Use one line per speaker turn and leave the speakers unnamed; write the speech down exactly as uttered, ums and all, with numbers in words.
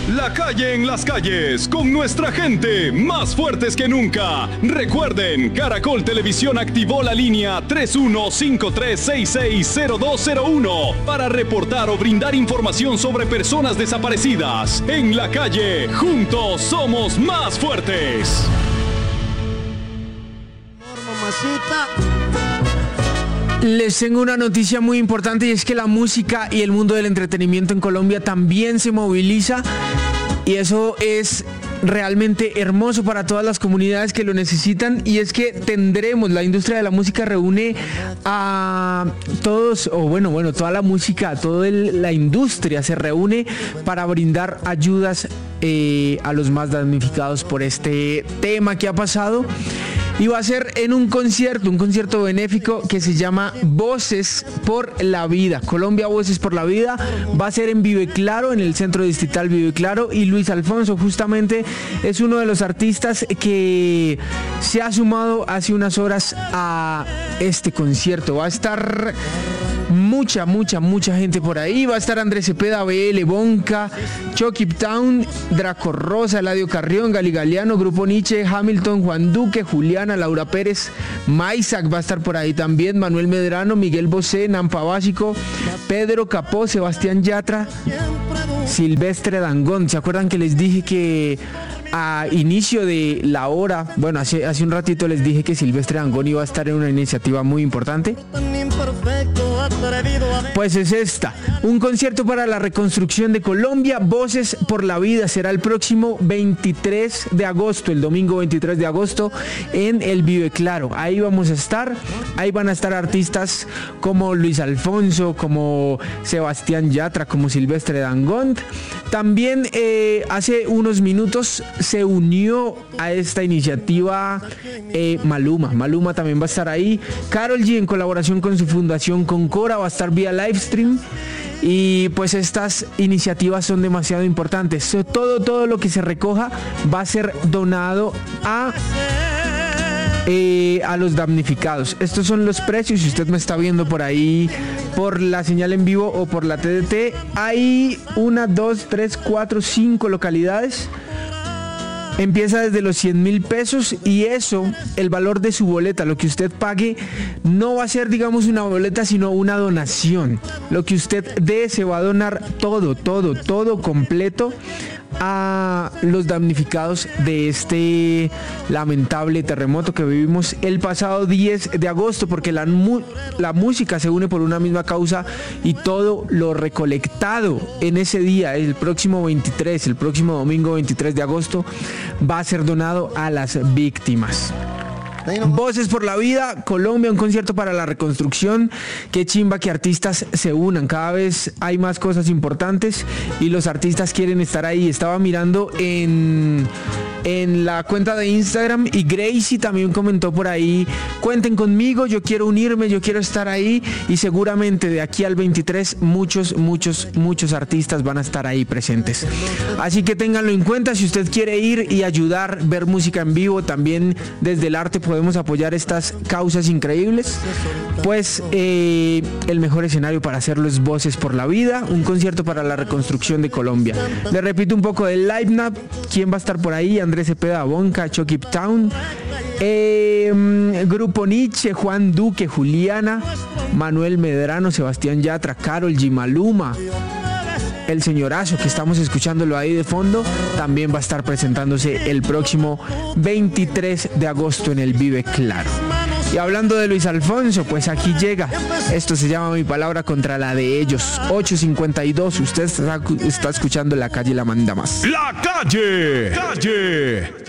La calle en las calles, con nuestra gente, más fuertes que nunca. Recuerden, Caracol Televisión activó la línea tres uno cinco tres seis seis cero dos cero uno para reportar o brindar información sobre personas desaparecidas. En la calle, juntos somos más fuertes.
Les tengo una noticia muy importante y es que la música y el mundo del entretenimiento en Colombia también se moviliza y eso es realmente hermoso para todas las comunidades que lo necesitan, y es que tendremos, la industria de la música reúne a todos, o bueno, bueno, toda la música, toda el, la industria se reúne para brindar ayudas eh, a los más damnificados por este tema que ha pasado. Y va a ser en un concierto, un concierto benéfico que se llama Voces por la Vida. Colombia Voces por la Vida va a ser en Vive Claro, en el Centro Distrital Vive Claro. Y Luis Alfonso justamente es uno de los artistas que se ha sumado hace unas horas a este concierto. Va a estar mucha, mucha, mucha gente por ahí. Va a estar Andrés Cepeda, B L, Bonca, Chucky Town, Draco Rosa, Eladio Carrión, Gali Galeano, Grupo Nietzsche, Hamilton, Juan Duque, Juliana, Laura Pérez, Maisac va a estar por ahí también, Manuel Medrano, Miguel Bosé, Nampa Básico, Pedro Capó, Sebastián Yatra, Silvestre Dangond. ¿Se acuerdan que les dije que a inicio de la hora, bueno, hace, hace un ratito les dije que Silvestre Dangond iba a estar en una iniciativa muy importante? Pues es esta, un concierto para la reconstrucción de Colombia, Voces por la Vida, será el próximo veintitrés de agosto, el domingo veintitrés de agosto en el Vive Claro. Ahí vamos a estar, ahí van a estar artistas como Luis Alfonso, como Sebastián Yatra, como Silvestre Dangond. También eh, hace unos minutos se unió a esta iniciativa eh, Maluma. Maluma también va a estar ahí. Karol G, en colaboración con su fundación Concora, va a estar vía livestream. Y pues estas iniciativas son demasiado importantes. Todo, todo lo que se recoja va a ser donado a... Eh, a los damnificados. Estos son los precios. Si usted me está viendo por ahí por la señal en vivo o por la T D T, hay una, dos, tres, cuatro, cinco localidades. Empieza desde los cien mil pesos y eso, el valor de su boleta, lo que usted pague, no va a ser, digamos, una boleta, sino una donación. Lo que usted dé se va a donar todo, todo, todo completo a los damnificados de este lamentable terremoto que vivimos el pasado diez de agosto, porque la, la música se une por una misma causa y todo lo recolectado en ese día, el próximo veintitrés, el próximo domingo veintitrés de agosto, va a ser donado a las víctimas. Voces por la Vida, Colombia, un concierto para la reconstrucción. Qué chimba que artistas se unan. Cada vez hay más cosas importantes y los artistas quieren estar ahí. Estaba mirando en, en la cuenta de Instagram y Gracie también comentó por ahí: cuenten conmigo, yo quiero unirme, yo quiero estar ahí. Y seguramente de aquí al veintitrés muchos, muchos, muchos artistas van a estar ahí presentes. Así que ténganlo en cuenta. Si usted quiere ir y ayudar, ver música en vivo, también desde el arte podemos apoyar estas causas increíbles, pues eh, el mejor escenario para hacerlo es Voces por la Vida, un concierto para la reconstrucción de Colombia. Le repito un poco del line-up. ¿Quién va a estar por ahí? Andrés Cepeda, Bonca, Chucky Town, eh, Grupo Nietzsche, Juan Duque, Juliana, Manuel Medrano, Sebastián Yatra, Karol G, Maluma, el señorazo que estamos escuchándolo ahí de fondo, también va a estar presentándose el próximo veintitrés de agosto en el Vive Claro. Y hablando de Luis Alfonso, pues aquí llega. Esto se llama Mi Palabra contra la de Ellos. ocho cincuenta y dos. Usted está, está escuchando La Calle La Manda Más.
La Calle. Calle.